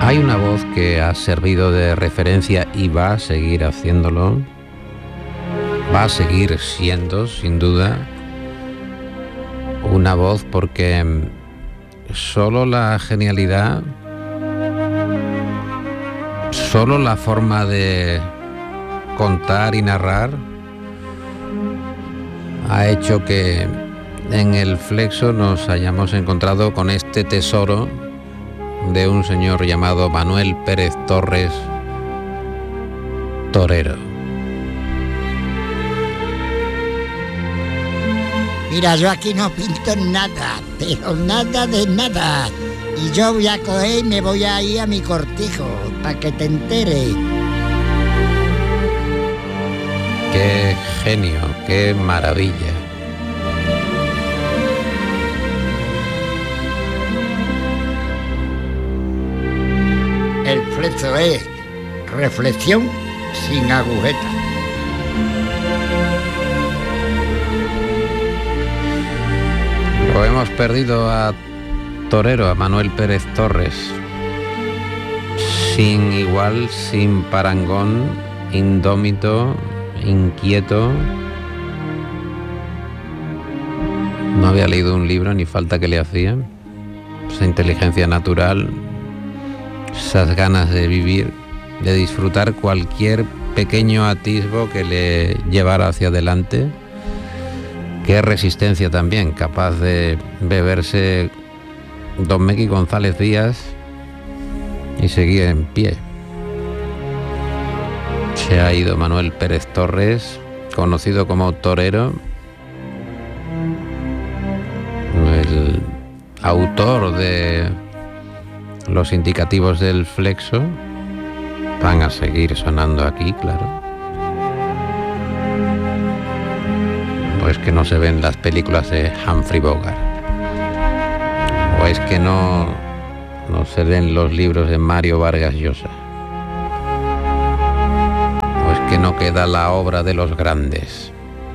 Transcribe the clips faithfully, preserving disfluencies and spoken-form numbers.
Hay una voz que ha servido de referencia y va a seguir haciéndolo, va a seguir siendo, sin duda, una voz porque solo la genialidad, solo la forma de contar y narrar ha hecho que en el Flexo nos hayamos encontrado con este tesoro de un señor llamado Manuel Pérez Torres, torero. Mira, yo aquí no pinto nada, pero nada de nada. Y yo voy a coger y me voy a ir a mi cortijo, para que te enteres. Qué genio, qué maravilla. El Flexo es reflexión sin agujeta. Lo hemos perdido a torero, a Manuel Pérez Torres. Sin igual, sin parangón, indómito, inquieto. No había leído un libro, ni falta que le hacía. Esa inteligencia natural, esas ganas de vivir, de disfrutar cualquier pequeño atisbo que le llevara hacia adelante. Qué resistencia también, capaz de beberse Don Mequi González Díaz y seguir en pie. Se ha ido Manuel Pérez Torres, conocido como torero, el autor de los indicativos del Flexo. Van a seguir sonando aquí, claro. O es que no se ven las películas de Humphrey Bogart, o es que no, no se leen los libros de Mario Vargas Llosa, o es que no queda la obra de los grandes.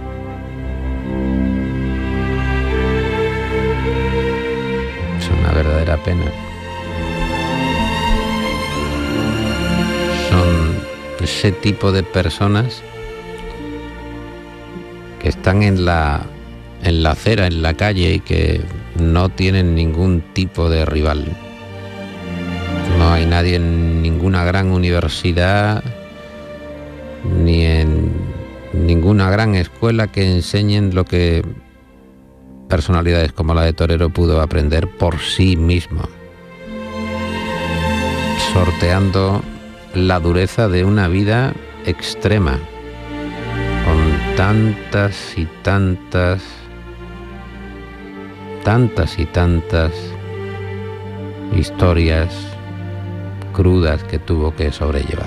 Es una verdadera pena. Son ese tipo de personas que están en la, en la acera, en la calle, y que no tienen ningún tipo de rival. No hay nadie en ninguna gran universidad ni en ninguna gran escuela que enseñen lo que personalidades como la de Torero pudo aprender por sí mismo, sorteando la dureza de una vida extrema, con tantas y tantas, tantas y tantas historias crudas que tuvo que sobrellevar.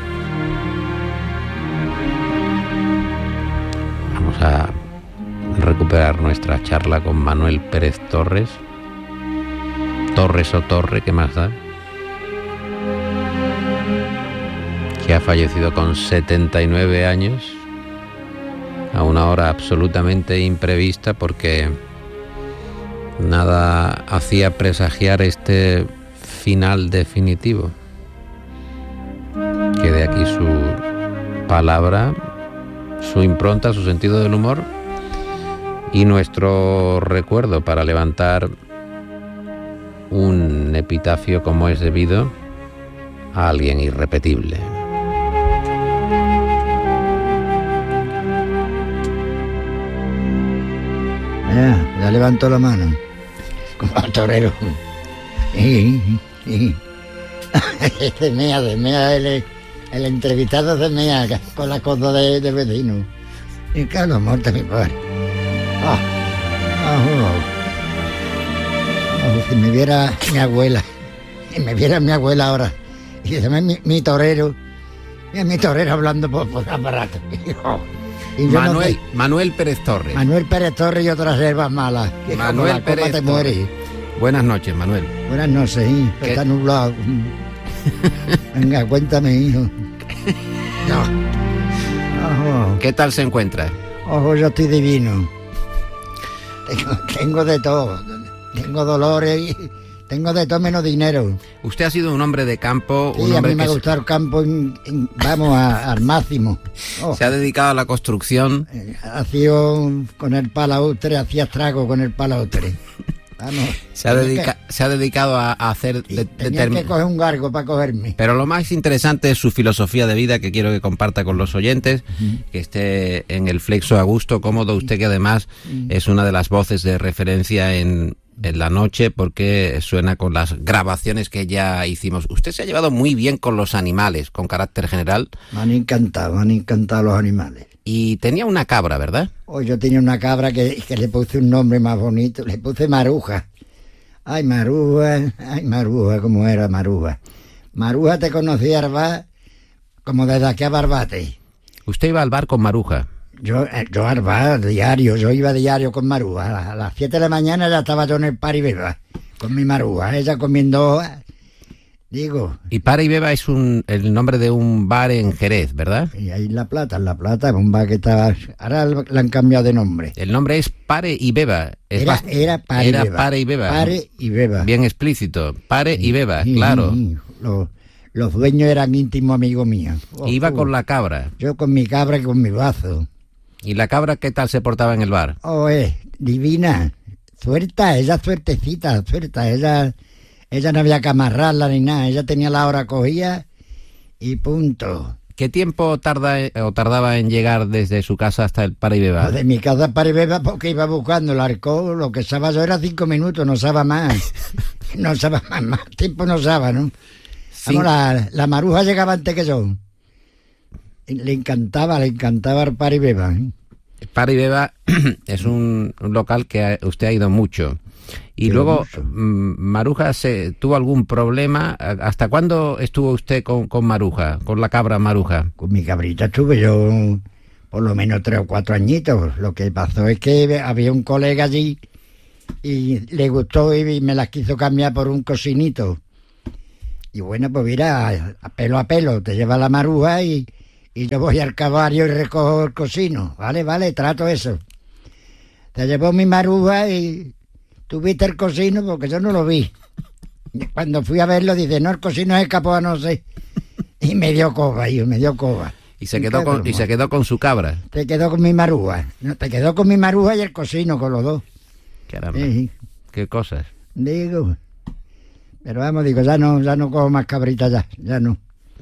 Vamos a recuperar nuestra charla con Manuel Pérez Torres. Torres o Torre, ¿qué más da? Que ha fallecido con setenta y nueve años, a una hora absolutamente imprevista, porque nada hacía presagiar este final definitivo. Que de aquí su palabra, su impronta, su sentido del humor y nuestro recuerdo para levantar un epitafio como es debido a alguien irrepetible. Ya, ya levantó la mano, como al torero. Y, y, de mea, de mea, el, el entrevistado de mea, con la coda de, de vecino. Y Carlos, muerto mi padre. Oh, oh, oh. Oh, si me viera mi abuela, si me viera mi abuela ahora, y se me mi, mi torero, mira mi torero hablando por, por aparato. Oh. Manuel, no Manuel Pérez Torres. Manuel Pérez Torres y otras hierbas malas. Que Manuel la Pérez te Torres. Muere. Buenas noches, Manuel. Buenas noches, sí, está nublado. Venga, cuéntame, hijo. No. Ojo. ¿Qué tal se encuentra? Ojo, yo estoy divino. Tengo, tengo de todo. Tengo dolores y tengo de todo menos dinero. Usted ha sido un hombre de campo, Sí, un a hombre mí me que ha se- gustado el campo, en- en- vamos, a- al máximo. Oh, se ha dedicado a la construcción. eh, hacía un- con el palaustre, hacía estrago con el palaustre. Vamos. Se ha, tenía dedica- se ha dedicado a, a hacer... que, de- tenía determin- que coger un gargo para cogerme. Pero lo más interesante es su filosofía de vida, que quiero que comparta con los oyentes, que esté en el flexo a gusto, cómodo. Usted, que además es una de las voces de referencia en, en la noche, porque suena con las grabaciones que ya hicimos. Usted se ha llevado muy bien con los animales, con carácter general, Me han encantado, me han encantado los animales. y tenía una cabra, ¿verdad? Hoy yo tenía una cabra que, que le puse un nombre más bonito, le puse Maruja. Ay, Maruja, ay, Maruja, ¿cómo era Maruja? Maruja te conocía, Arba, como desde aquí a Barbate. Usted iba al bar con Maruja. Yo, eh, yo Arba, diario, yo iba diario con Maruja. A las- a las siete de la mañana ya estaba yo en el Paribeba, con mi Maruja, ella comiendo hojas. Digo, Y Para y Beba es un, el nombre de un bar en Jerez, ¿verdad? y ahí en La Plata, en La Plata, un bar que estaba, ahora le han cambiado de nombre. El nombre es Pare y Beba. Es Era, bast- era Pare y era Beba. Pare y Beba. Pare y Beba. Bien explícito. Pare y Beba, Sí, claro. sí, Los, los dueños eran íntimos amigos míos. Oh, Iba oh. con la cabra. Yo con mi cabra y con mi bazo. ¿Y la cabra qué tal se portaba en el bar? Oh, es divina. Suelta, ella suertecita, suelta. Ella, ella no había que amarrarla ni nada. Ella tenía la hora cogida y punto. ¿Qué tiempo tarda eh, o tardaba en llegar desde su casa hasta el Para y Beba? De mi casa para Beba porque iba buscando el alcohol. Lo que usaba yo era cinco minutos, no usaba más. No usaba más, más tiempo no usaba, ¿no? Cin- Vamos, la, la Maruja llegaba antes que yo. Y le encantaba, le encantaba el Para y Beba, ¿eh? Para y Beba es un, un local que ha- usted ha ido mucho. Y Sí, luego, mucho. mm, Maruja, se, ¿tuvo algún problema? ¿Hasta cuándo estuvo usted con, con Maruja, con la cabra Maruja? Con mi cabrita estuve yo por lo menos tres o cuatro añitos. Lo que pasó es que había un colega allí y le gustó y me las quiso cambiar por un cocinito. Y bueno, pues mira, a pelo a pelo, te lleva la Maruja y, y yo voy al caballo y recojo el cocino. Vale, vale, trato eso. Te llevó mi Maruja y tú viste el cocino porque yo no lo vi. Y cuando fui a verlo dice, no, el cocino se escapó a no sé. Y me dio coba, hijo, me dio coba. Y se quedó con, y se quedó con su cabra. Te quedó con mi Maruja. No, te quedó con mi Maruja y el cocino, con los dos. Caramba, Sí, qué cosas. digo. Pero vamos, digo, ya no, ya no cojo más cabritas ya, ya no.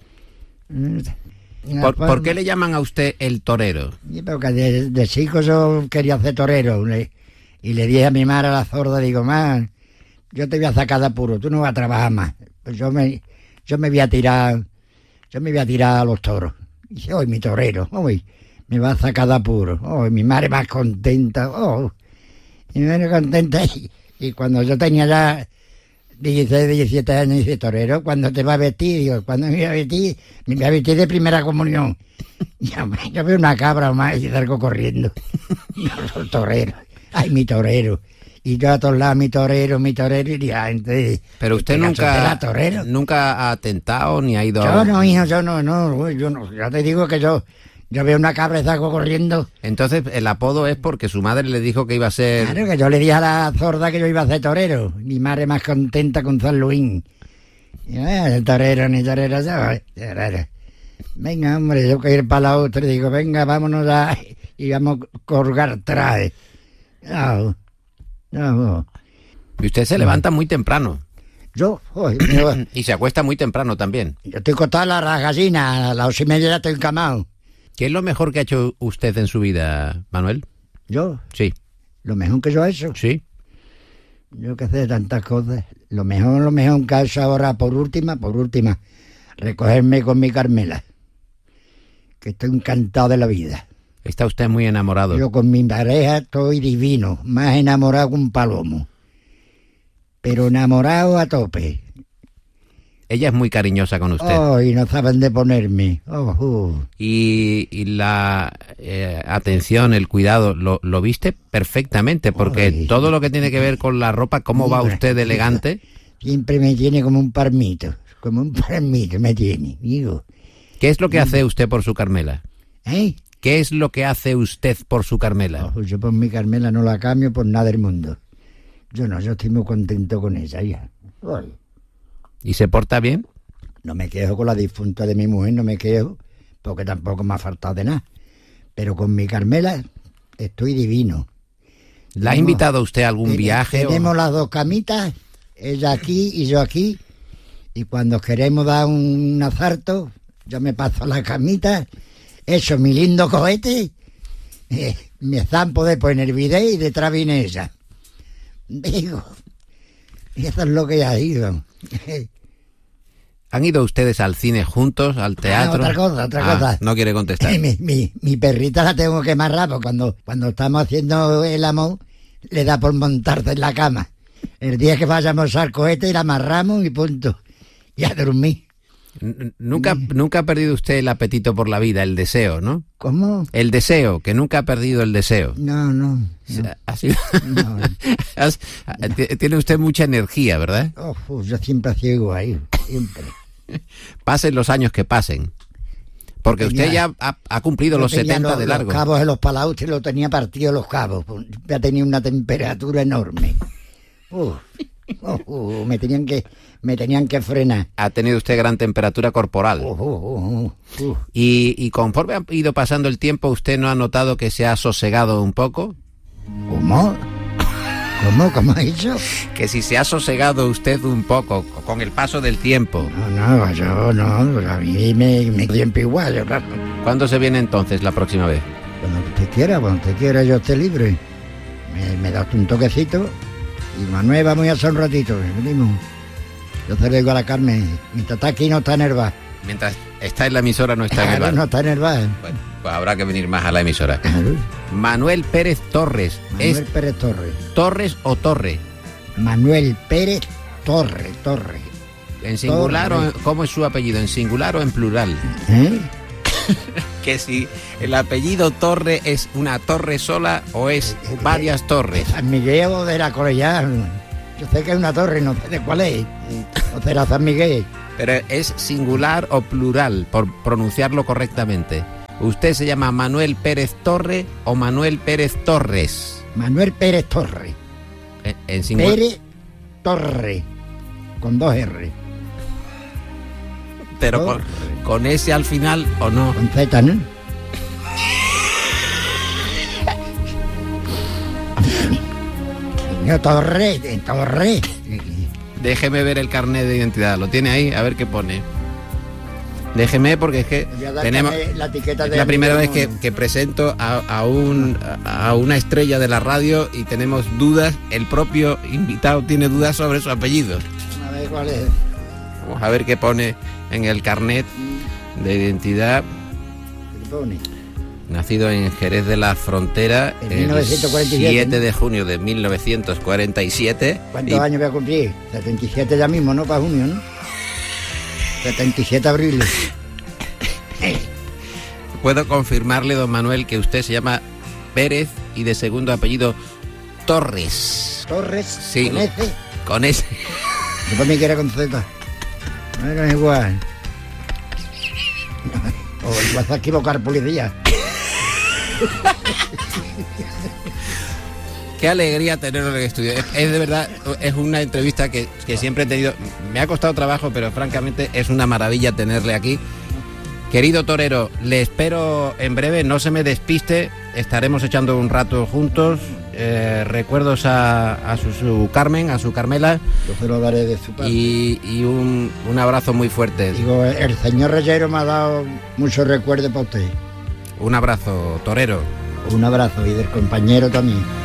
¿Por, por qué le llaman a usted el torero? Sí, porque de, de chico yo quería hacer torero. le- y le dije a mi madre, a la sorda, digo, ma, yo te voy a sacar de apuro, tú no vas a trabajar más. Pues yo me, yo me voy a tirar, yo me voy a tirar a los toros. Y dice, hoy mi torero, hoy me va a sacar de apuro. Oh, mi madre más contenta, oh. Y me viene contenta. Y, y cuando yo tenía ya dieciséis, diecisiete años, dice, torero, ¿cuándo te va a vestir? Digo, ¿cuándo me voy a vestir? Me voy a vestir de primera comunión. Y yo, yo veo una cabra más y salgo corriendo. Yo soy torero. Ay, mi torero. Y yo a todos lados, mi torero, mi torero. Y ya, entonces, Pero usted este gato nunca, será torero. nunca ha tentado ni ha ido Yo a... no, hijo, yo no, no, yo no. Ya te digo que yo, yo veo una cabra y salgo corriendo. Entonces el apodo es porque su madre le dijo que iba a ser... Claro, que yo le dije a la sorda que yo iba a ser torero. Mi madre más contenta con San Luis. Y yo, "Eh, el torero, ni torero, yo, torero". Venga, hombre, yo que ir para la otra. Digo, venga, vámonos ya. Y vamos a colgar traje. No, no. Y usted se levanta muy temprano. Yo, joder, yo, Y se acuesta muy temprano también. yo estoy cortado la las gallinas, a las ocho y media ya estoy encamado. ¿Qué es lo mejor que ha hecho usted en su vida, Manuel? Yo, Sí, lo mejor que yo he hecho. sí. Yo que sé tantas cosas. Lo mejor, lo mejor que he hecho ahora, por última, por última, recogerme con mi Carmela. Que estoy encantado de la vida. Está usted muy enamorado. Yo con mi pareja estoy divino, más enamorado que un palomo. Pero enamorado a tope. Ella es muy cariñosa con usted. Oh, y no saben de ponerme. Oh, oh. Y, y la eh, atención, el cuidado, lo, lo viste perfectamente, porque Ay. todo lo que tiene que ver con la ropa, cómo va Mira, usted de elegante. Siempre me tiene como un palmito. Como un palmito me tiene, digo. ¿Qué es lo que hace usted por su Carmela? ¿Eh? ¿Qué es lo que hace usted por su Carmela? Oh, yo por mi Carmela no la cambio por nada del mundo. Yo no, yo estoy muy contento con ella, ya. Ay. ¿Y se porta bien? No me quejo con la difunta de mi mujer, no me quejo, porque tampoco me ha faltado de nada. Pero con mi Carmela estoy divino. ¿La ha Tenemos- invitado usted a algún ten- viaje? o- Tenemos las dos camitas, ella aquí y yo aquí, y cuando queremos dar un azarto, yo me paso la camita, echo mi lindo cohete, eh, me zampo después en el video y detrás viene ella. Digo, y eso es lo que ha ido. ¿Han ido ustedes al cine juntos, al teatro? otra cosa, otra Ah, cosa. no quiere contestar. mi, mi, mi perrita la tengo que amarrar, porque cuando, cuando estamos haciendo el amor, le da por montarse en la cama. El día que vayamos al cohete, la amarramos y punto. Y a dormir. N- Nunca, nunca ha perdido usted el apetito por la vida, el deseo, ¿no? ¿Cómo? El deseo, que nunca ha perdido el deseo. No, no. Sí, no. ha sido- No. Has- t- Tiene usted mucha energía, ¿verdad? Ojo, yo siempre he sido igual, siempre. Pasen los años que pasen. Porque usted ya ha, ha cumplido Yo los tenía setenta los, de largo. Los cabos en los palaustres lo tenía partido los cabos. Ya tenía una temperatura enorme. Uf, uf, uf, me tenían que me tenían que frenar. Ha tenido usted gran temperatura corporal. Uf, uf, uf, uf. Y, y conforme ha ido pasando el tiempo, ¿usted no ha notado que se ha sosegado un poco? ¿Cómo? ¿Cómo? ¿Cómo ha dicho? Que si se ha sosegado usted un poco con el paso del tiempo. No, no, yo no, a mí me, me siempre igual, yo, claro. ¿Cuándo se viene entonces la próxima vez? Cuando usted quiera, cuando usted quiera, yo esté libre. Me, me das un toquecito y Manuel, vamos a hacer un ratito, venimos. Yo te le digo a la Carmen, mientras está aquí no está nervada. Mientras está en la emisora no está en el Claro, bar. no está nervada. Bueno, pues habrá que venir más a la emisora. Claro. Manuel Pérez Torres. Manuel ¿Es Pérez Torres. Torres o Torre? Manuel Pérez Torre, Torre. ¿En singular Torre. o en- cómo es su apellido? ¿En singular o en plural? ¿Eh? Que si el apellido Torre es una torre sola o es varias torres. San Miguel o de la Corellán. Yo sé que es una torre, no sé de cuál es. O será San Miguel. Pero es singular o plural, por pronunciarlo correctamente. ¿Usted se llama Manuel Pérez Torre o Manuel Pérez Torres? Manuel Pérez Torre. En, en singular. Pérez Torre. Con dos R. Pero con, con ese al final o no. Con Z, ¿no? Señor Torre, de Torre. Déjeme ver el carnet de identidad. ¿Lo tiene ahí? A ver qué pone. Déjeme porque es que Voy a dar tenemos... la etiqueta Es de la primera vez amigo. que, que presento a, a un, a una estrella de la radio y tenemos dudas. El propio invitado tiene dudas sobre su apellido. A ver cuál es. Vamos a ver qué pone en el carnet de identidad. ¿Qué pone? Nacido en Jerez de la Frontera En el mil novecientos cuarenta y siete, siete ¿no? de junio de mil novecientos cuarenta y siete. ¿Cuántos Y años voy a cumplir? setenta y siete ya mismo, ¿no? Para junio, ¿no? setenta y siete abril. puedo confirmarle, don Manuel, que usted se llama Pérez y de segundo apellido Torres. Torres, Sí. con S. Con ese. Después me quiere con Z. Bueno, es igual. O vas a equivocar, policía. Qué alegría tenerlo en el estudio. Es, es de verdad, es una entrevista que, que siempre he tenido. Me ha costado trabajo, pero francamente es una maravilla tenerle aquí. Querido torero, le espero en breve, no se me despiste, estaremos echando un rato juntos. Eh, recuerdos a, a su, su Carmen, a su Carmela, Yo se lo daré de su parte. y, y un, un abrazo muy fuerte. Digo, el señor Reyero me ha dado muchos recuerdos para usted. Un abrazo, torero. Un abrazo y del compañero también.